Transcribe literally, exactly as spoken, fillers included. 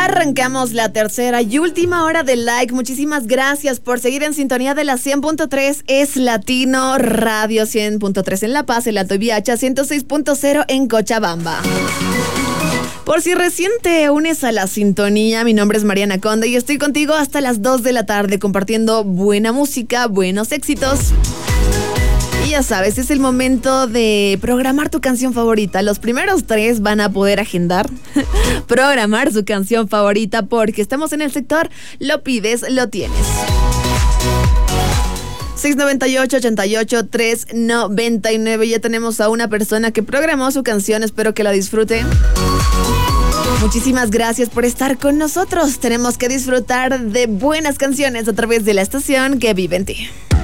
Arrancamos la tercera y última hora de Like. Muchísimas gracias por seguir en sintonía de la cien punto tres. Es Latino Radio, cien punto tres en La Paz, el Alto Ibiacha, ciento seis punto cero en Cochabamba. Por si recién te unes a la sintonía, mi nombre es Mariana Conde y estoy contigo hasta las dos de la tarde compartiendo buena música, buenos éxitos. Y ya sabes, es el momento de programar tu canción favorita. Los primeros tres van a poder agendar, programar su canción favorita, porque estamos en el sector Lo Pides, Lo Tienes. seis nueve ocho, ocho ocho, tres nueve nueve. Ya tenemos a una persona que programó su canción. Espero que la disfrute. Muchísimas gracias por estar con nosotros. Tenemos que disfrutar de buenas canciones a través de la estación que vive en ti.